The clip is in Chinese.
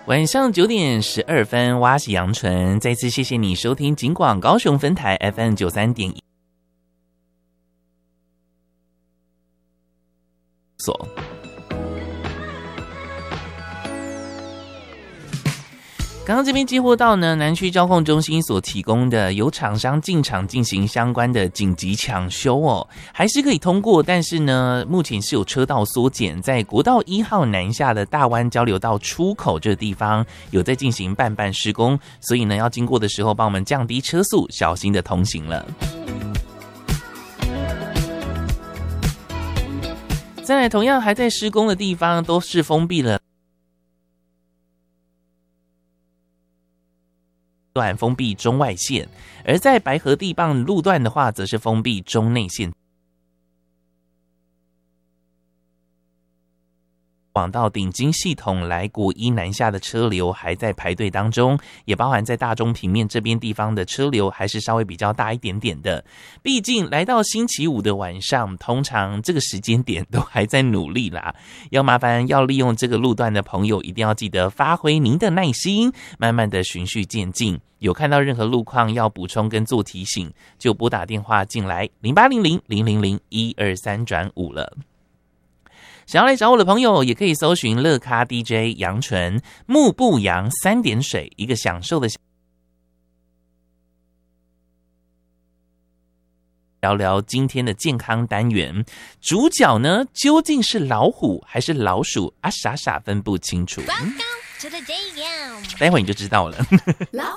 晚上9:12，我是杨纯，再次谢谢你收听警广高雄分台 FM93.1。刚刚这边接获到呢，南区交控中心所提供的有厂商进场进行相关的紧急抢修哦，还是可以通过，但是呢，目前是有车道缩减，在国道1号南下的大湾交流道出口这个地方有在进行半施工，所以呢，要经过的时候帮我们降低车速，小心的通行了。再来，同样还在施工的地方都是封闭了。段封闭中外线，而在白河地磅路段的话，则是封闭中内线。往到顶金系统来国一南下的车流还在排队当中，也包含在大中平面这边地方的车流还是稍微比较大一点点的。毕竟来到星期五的晚上，通常这个时间点都还在努力啦。要麻烦要利用这个路段的朋友，一定要记得发挥您的耐心，慢慢的循序渐进。有看到任何路况要补充跟做提醒，就拨打电话进来0800-000-123-5了。想要来找我的朋友，也可以搜寻乐咖 DJ 杨纯，木不扬3点水，一个享受的聊聊今天的健康单元。主角呢，究竟是老虎还是老鼠啊？傻傻分不清楚。待会你就知道了。老